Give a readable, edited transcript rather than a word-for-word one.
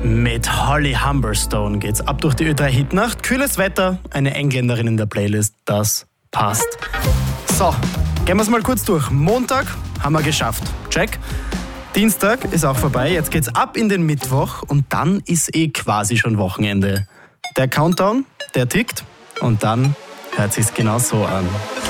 Mit Holly Humberstone geht's ab durch die Ö3-Hitnacht. Kühles Wetter, eine Engländerin in der Playlist, das passt. So, gehen wir's mal kurz durch. Montag haben wir geschafft. Check. Dienstag ist auch vorbei, jetzt geht's ab in den Mittwoch und dann ist quasi schon Wochenende. Der Countdown, der tickt und dann hört sich's genau so an.